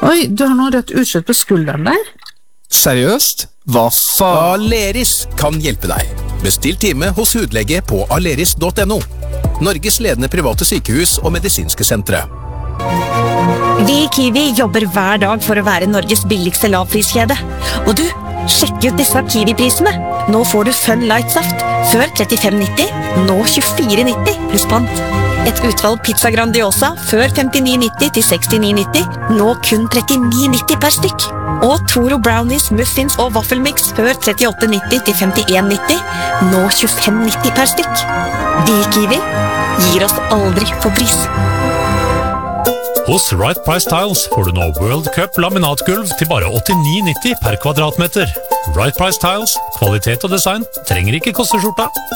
Oi, du har noe rødt utslett på skulderen der. Seriøst? Hva faen? Aleris kan hjelpe deg. Bestill time hos hudlege på aleris.no. Norges ledende private sykehus og medisinske sentre. Vi i Kiwi jobber hver dag for å være Norges billigste lavpriskjede. Og du, sjekk ut disse Kiwi-prisene. Nå får du Fun Light Saft. Før 35,90, nå 24,90 pluss pant. Et utvalg pizza Grandiosa før 59,90 til 69,90, nå kun 39,90 per stykk. Og Toro Brownies, Muffins og Waffelmix før 38,90 til 51,90, nå 25,90 per stykk. Vi i Kiwi gir oss aldri på pris. Hos Right Price Tiles får du nå World Cup laminatgulv til bare 89,90 per kvadratmeter. Right Price Tiles, kvalitet og design trenger ikke koste skjorta.